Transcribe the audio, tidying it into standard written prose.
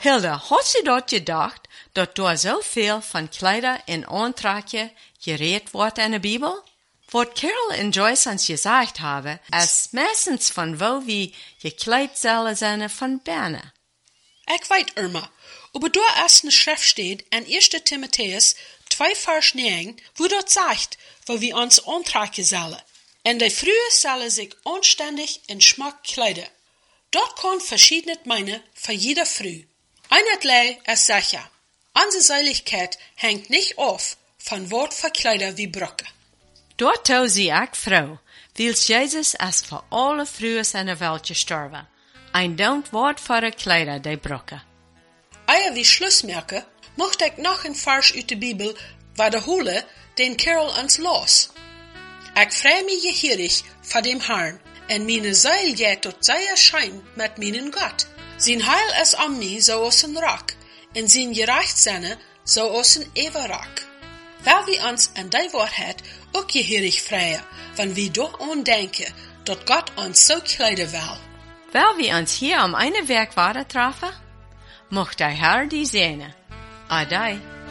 Hilda, hast du dort gedacht, dass da so viel von Kleider in Antragje geredet wird in der Bibel? Was Carol und Joyce uns gesagt haben, ist meistens von wo wir gekleidet sind von Berne. Ich weiß, Irma, aber da ist eine Schrift steht in 1. Timotheus 2 Vers 9, wo dort sagt, wo wir uns antragen sollen. Und die Frühe sollen sich anständig in Schmack kleiden. Dort kann verschiedene meinen für jeder Früh. Einerlei ist sicher, unsere Seiligkeit hängt nicht auf von Wort für Kleider wie Brocke. Dort tau sie auch Frau, weil Jesus ist für alle Frühe in der Welt gestorben. Ein Don't Wort für die Kleider, die Brocke. Eier wie Schlussmerke, mochte ich noch ein Vers aus der Bibel wiederholen, den Carol uns los. Ich freue mich gehörig vor dem Herrn, und meine Seele geht tot sei erscheint mit meinem Gott. Sein Heil ist an mir so aus ein Rock, und sein Gerechtsein so aus ein Everrock. Weil wir uns an die Wahrheit auch gehörig freuen, wenn wir doch andenken, dass Gott uns so kleiden will. Weil wir uns hier am einen Werk weiter treffen, mocht der Herr die sehne. Adei.